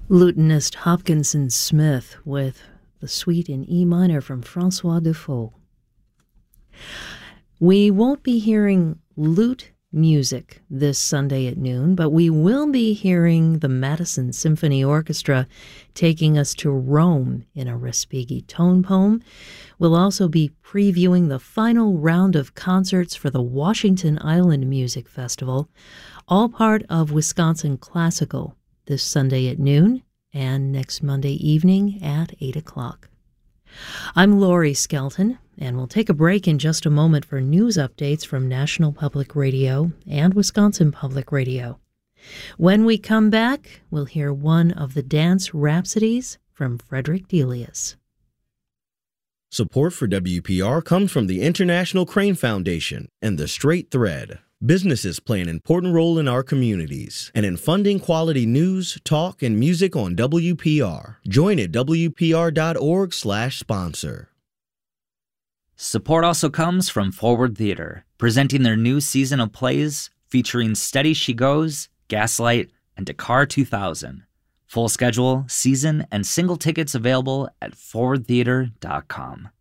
Lutenist Hopkinson Smith with the Suite in E minor from Francois Dufault. We won't be hearing lute music this Sunday at noon, but we will be hearing the Madison Symphony Orchestra taking us to Rome in a Respighi tone poem. We'll also be previewing the final round of concerts for the Washington Island Music Festival, all part of Wisconsin Classical, this Sunday at noon and next Monday evening at 8 o'clock. I'm Laurie Skelton, and we'll take a break in just a moment for news updates from National Public Radio and Wisconsin Public Radio. When we come back, we'll hear one of the dance rhapsodies from Frederick Delius. Support for WPR comes from the International Crane Foundation and The Straight Thread. Businesses play an important role in our communities and in funding quality news, talk, and music on WPR. Join at WPR.org/sponsor. Support also comes from Forward Theater, presenting their new season of plays featuring Steady She Goes, Gaslight, and Dakar 2000. Full schedule, season, and single tickets available at forwardtheater.com.